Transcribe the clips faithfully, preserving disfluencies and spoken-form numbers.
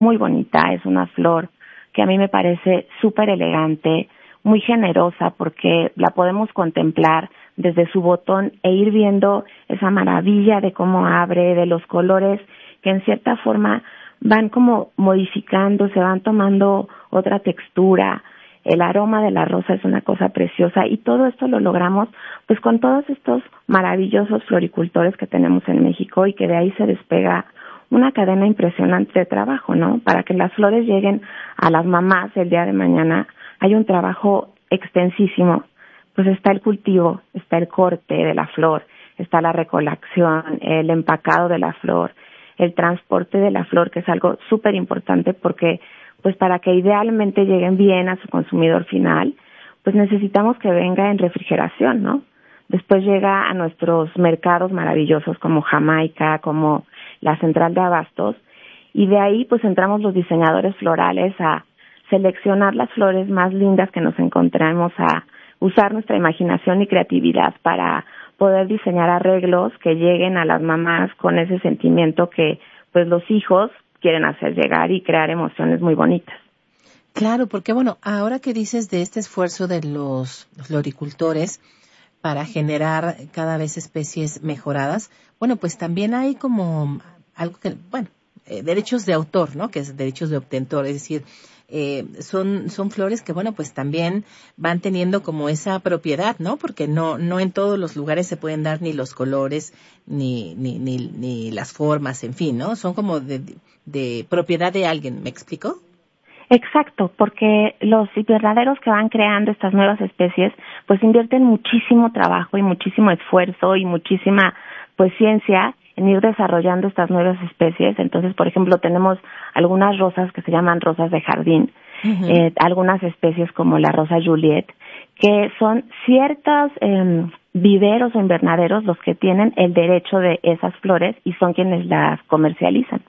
muy bonita, es una flor que a mí me parece súper elegante, muy generosa, porque la podemos contemplar desde su botón e ir viendo esa maravilla de cómo abre, de los colores que en cierta forma van como modificando, se van tomando otra textura. El aroma de la rosa es una cosa preciosa y todo esto lo logramos pues con todos estos maravillosos floricultores que tenemos en México y que de ahí se despega una cadena impresionante de trabajo, ¿no? Para que las flores lleguen a las mamás el día de mañana hay un trabajo extensísimo. Pues está el cultivo, está el corte de la flor, está la recolección, el empacado de la flor, el transporte de la flor, que es algo súper importante porque pues para que idealmente lleguen bien a su consumidor final, pues necesitamos que venga en refrigeración, ¿no? Después llega a nuestros mercados maravillosos como Jamaica, como la Central de Abastos, y de ahí pues entramos los diseñadores florales a seleccionar las flores más lindas que nos encontramos, a usar nuestra imaginación y creatividad para poder diseñar arreglos que lleguen a las mamás con ese sentimiento que pues los hijos quieren hacer llegar y crear emociones muy bonitas. Claro, porque bueno, ahora que dices de este esfuerzo de los floricultores para generar cada vez especies mejoradas, bueno, pues también hay como algo que, bueno, eh, derechos de autor, ¿no? Que es derechos de obtentor, es decir, eh, son son flores que, bueno, pues también van teniendo como esa propiedad, ¿no? Porque no no en todos los lugares se pueden dar ni los colores, ni ni ni, ni las formas, en fin, ¿no? Son como de, de propiedad de alguien, ¿me explico? Exacto, porque los invernaderos que van creando estas nuevas especies, pues invierten muchísimo trabajo y muchísimo esfuerzo y muchísima, pues, ciencia en ir desarrollando estas nuevas especies. Entonces, por ejemplo, tenemos algunas rosas que se llaman rosas de jardín, uh-huh. eh, algunas especies como la rosa Juliet, que son ciertos eh, viveros o invernaderos los que tienen el derecho de esas flores y son quienes las comercializan.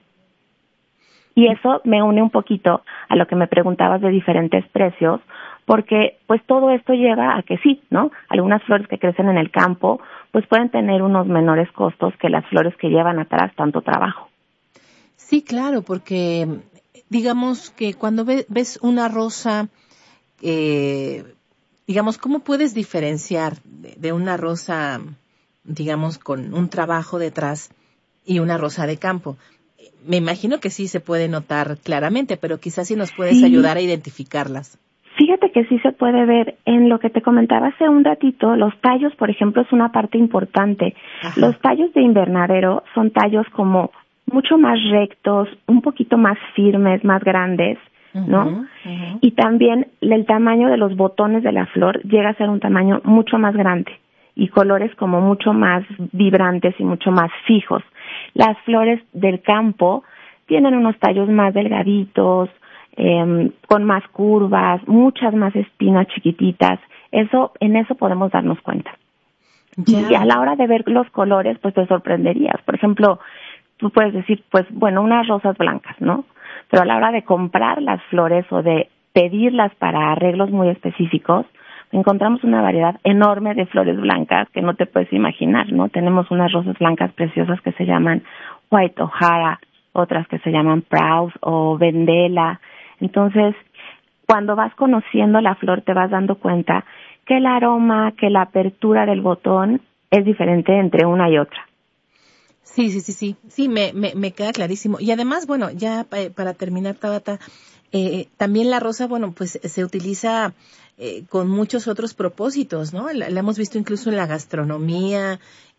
Y eso me une un poquito a lo que me preguntabas de diferentes precios, porque pues todo esto lleva a que sí, ¿no? Algunas flores que crecen en el campo pues pueden tener unos menores costos que las flores que llevan atrás tanto trabajo. Sí, claro, porque digamos que cuando ve, ves una rosa, eh, digamos, ¿cómo puedes diferenciar de, de una rosa, digamos, con un trabajo detrás y una rosa de campo? Me imagino que sí se puede notar claramente, pero quizás sí nos puedes sí. ayudar a identificarlas. Fíjate que sí se puede ver en lo que te comentaba hace un ratito, los tallos, por ejemplo, es una parte importante. Ajá. Los tallos de invernadero son tallos como mucho más rectos, un poquito más firmes, más grandes, ¿no? Uh-huh, uh-huh. Y también el tamaño de los botones de la flor llega a ser un tamaño mucho más grande y colores como mucho más vibrantes y mucho más fijos. Las flores del campo tienen unos tallos más delgaditos, eh, con más curvas, muchas más espinas chiquititas. Eso, en eso podemos darnos cuenta. Yeah. Y a la hora de ver los colores, pues te sorprenderías. Por ejemplo, tú puedes decir, pues, bueno, unas rosas blancas, ¿no? Pero a la hora de comprar las flores o de pedirlas para arreglos muy específicos, encontramos una variedad enorme de flores blancas que no te puedes imaginar, ¿no? Tenemos unas rosas blancas preciosas que se llaman White O'Hara, otras que se llaman Prowse o Vendela. Entonces, cuando vas conociendo la flor te vas dando cuenta que el aroma, que la apertura del botón es diferente entre una y otra. Sí, sí, sí, sí, sí, me, me, me queda clarísimo. Y además, bueno, ya pa, para terminar, Tabata, eh, también la rosa, bueno, pues se utiliza eh, con muchos otros propósitos, ¿no? La, la hemos visto incluso en la gastronomía,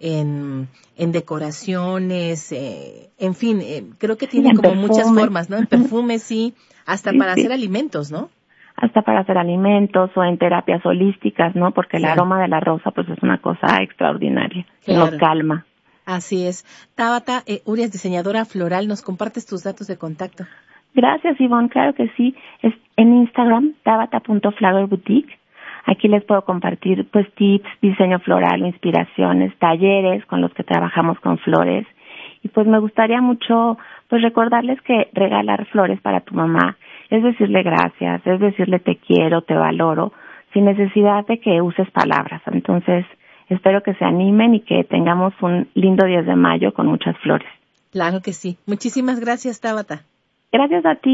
en, en decoraciones, eh, en fin, eh, creo que tiene sí, como perfume. muchas formas, ¿no? En perfumes, sí, hasta sí, para sí. hacer alimentos, ¿no? Hasta para hacer alimentos o en terapias holísticas, ¿no? Porque sí. El aroma de la rosa, pues es una cosa extraordinaria, claro. Nos calma. Así es. Tabata eh, Urias, diseñadora floral, ¿nos compartes tus datos de contacto? Gracias, Ivonne, claro que sí. Es en Instagram, tabata punto flower boutique. Aquí les puedo compartir pues tips, diseño floral, inspiraciones, talleres con los que trabajamos con flores. Y pues me gustaría mucho pues recordarles que regalar flores para tu mamá es decirle gracias, es decirle te quiero, te valoro, sin necesidad de que uses palabras. Entonces, espero que se animen y que tengamos un lindo diez de mayo con muchas flores. Claro que sí. Muchísimas gracias, Tabata. Gracias a ti.